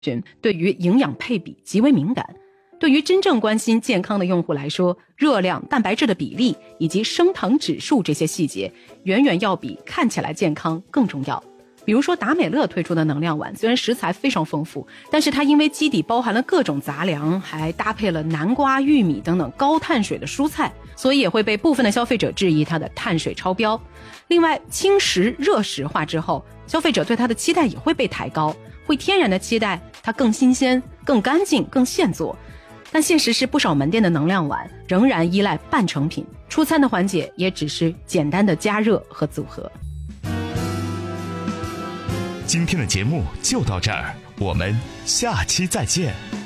群对于营养配比极为敏感。对于真正关心健康的用户来说，热量、蛋白质的比例以及升糖指数这些细节远远要比看起来健康更重要。比如说达美乐推出的能量碗，虽然食材非常丰富，但是它因为基底包含了各种杂粮，还搭配了南瓜、玉米等等高碳水的蔬菜，所以也会被部分的消费者质疑它的碳水超标。另外，轻食热食化之后，消费者对它的期待也会被抬高，会天然的期待它更新鲜、更干净、更现做。但现实是，不少门店的能量碗仍然依赖半成品，出餐的环节也只是简单的加热和组合。 今天的节目就到这儿，我们下期再见。